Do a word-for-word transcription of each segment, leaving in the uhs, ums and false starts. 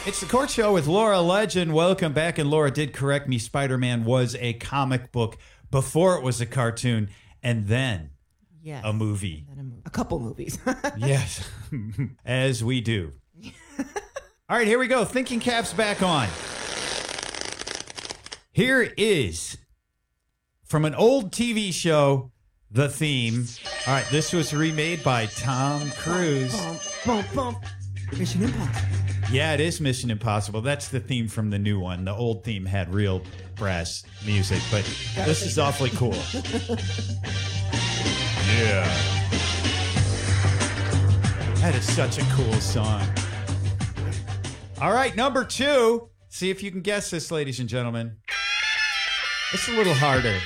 It's the Court Show with Laura Legend. Welcome back. And Laura did correct me. Spider-Man was a comic book before it was a cartoon, and then yes. a movie. And a, mo- a couple movies. Yes, as we do. All right, here we go. Thinking Cap's back on. Here is, from an old T V show, the theme. All right, this was remade by Tom Cruise. Bump, bump, bump. Mission Impossible. Yeah, it is Mission Impossible. That's the theme from the new one. The old theme had real brass music, but this is awfully cool. Yeah. That is such a cool song. All right, number two. See if you can guess this, ladies and gentlemen. It's a little harder.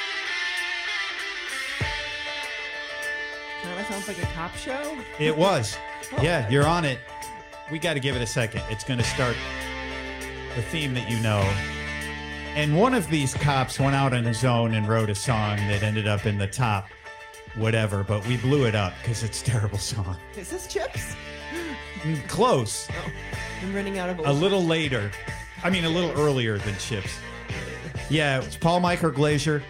That sounds like a cop show. It was. Yeah, you're on it. We got to give it a second. It's going to start the theme that you know. And one of these cops went out on his own and wrote a song that ended up in the top whatever, but we blew it up because it's a terrible song. Is this Chips? Mm, Close. Oh, I'm running out of A little later. I mean, a little earlier than Chips. Yeah, it's Paul Michael Glazier.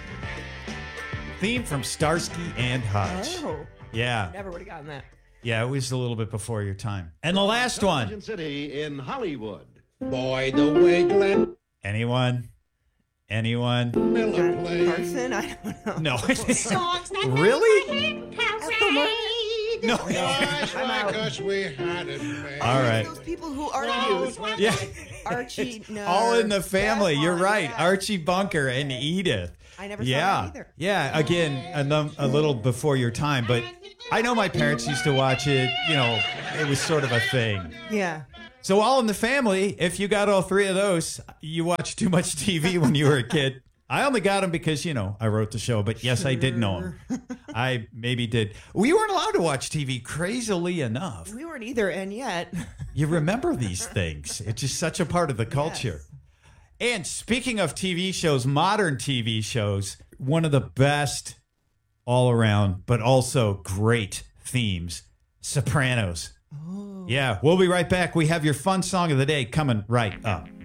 Theme from Starsky and Hutch. Oh. Yeah. Never would have gotten that. Yeah, it was a little bit before your time. And the last one. City in Hollywood. Boy, the way Glenn Anyone? Anyone? Miller plays. Carson? I don't know. No. Songs that Really? parade. No. Just I'm like out. us, we had it made. All right. Those people who are Those used. were Yeah. Archie, no. All in the family. You're Grandma, right. yeah. Archie Bunker and Edith. I never saw Yeah. that either. Yeah. Again, a, num- a little before your time, but I know my parents used to watch it. You know, it was sort of a thing. Yeah. So All in the Family, if you got all three of those, you watched too much T V when you were a kid. I only got them because, you know, I wrote the show, but yes, I did know them. I maybe did. We weren't allowed to watch T V, crazily enough. We weren't either, and yet. You remember these things. It's just such a part of the culture. Yes. And speaking of T V shows, modern T V shows, one of the best all around, but also great themes, Sopranos. Oh. Yeah, we'll be right back. We have your fun song of the day coming right up.